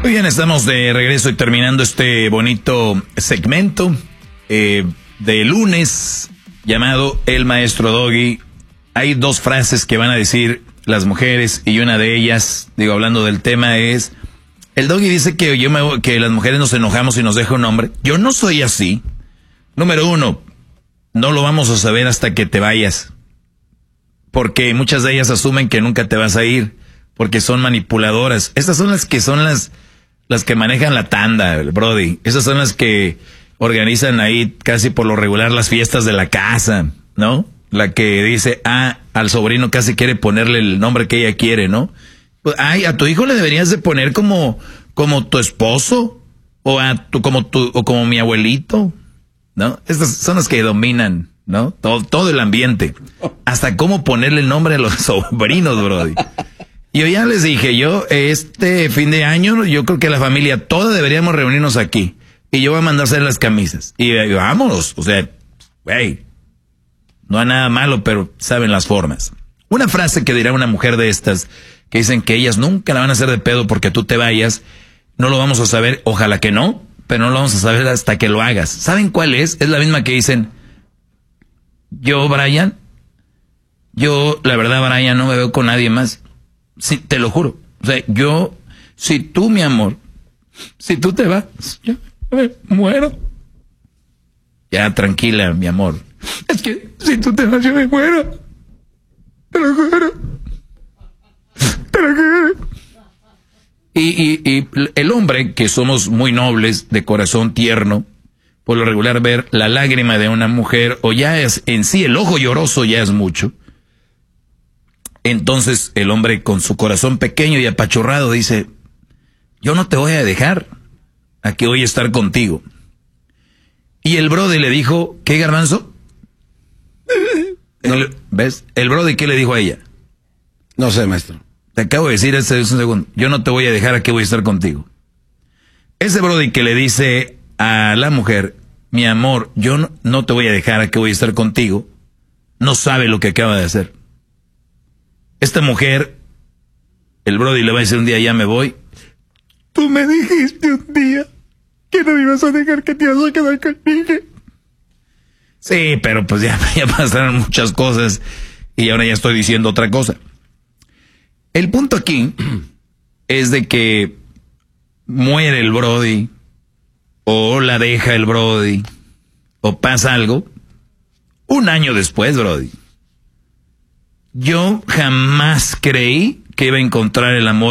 Muy bien, estamos de regreso y terminando este bonito segmento de lunes llamado El Maestro Doggy. Hay dos frases que van a decir las mujeres y una de ellas, hablando del tema, es... El Doggy dice que que las mujeres nos enojamos y nos deja un hombre. Yo no soy así. Número uno, no lo vamos a saber hasta que te vayas. Porque muchas de ellas asumen que nunca te vas a ir. Porque son manipuladoras. Estas son las que manejan la tanda, el Brody. Esas son las que organizan ahí casi por lo regular las fiestas de la casa, ¿no? La que dice, al sobrino casi quiere ponerle el nombre que ella quiere, ¿no? Pues, a tu hijo le deberías de poner como tu esposo, o como mi abuelito, ¿no? Estas son las que dominan, ¿no? Todo el ambiente. Hasta cómo ponerle el nombre a los sobrinos, Brody. Yo ya les dije, este fin de año, yo creo que la familia toda deberíamos reunirnos aquí. Y yo voy a mandar a hacer las camisas. Y vámonos, o sea, güey, no hay nada malo, pero saben las formas. Una frase que dirá una mujer de estas, que dicen que ellas nunca la van a hacer de pedo porque tú te vayas, no lo vamos a saber, ojalá que no, pero no lo vamos a saber hasta que lo hagas. ¿Saben cuál es? Es la misma que dicen, Brian, la verdad, Brian, no me veo con nadie más. Sí, te lo juro. O sea, si tú, mi amor, si tú te vas, yo me muero. Ya, tranquila, mi amor. Es que si tú te vas, yo me muero. Te lo juro. Te lo juro. Y el hombre, que somos muy nobles, de corazón tierno, por lo regular ver la lágrima de una mujer, o ya es en sí el ojo lloroso ya es mucho. Entonces el hombre con su corazón pequeño y apachurrado dice, yo no te voy a dejar, aquí voy a estar contigo. Y el brody le dijo, ¿qué, Garbanzo? ¿Ves? El brody, ¿qué le dijo a ella? No sé, maestro. Te acabo de decir hace un segundo, yo no te voy a dejar, aquí voy a estar contigo. Ese brody que le dice a la mujer, mi amor, yo no te voy a dejar, aquí voy a estar contigo, no sabe lo que acaba de hacer. Esta mujer, el brody le va a decir un día, ya me voy. Tú me dijiste un día que no me ibas a dejar, que te ibas a quedar conmigo. Sí, pero pues ya pasaron muchas cosas y ahora ya estoy diciendo otra cosa. El punto aquí es de que muere el brody, o la deja el brody, o pasa algo. Un año después, brody, yo jamás creí que iba a encontrar el amor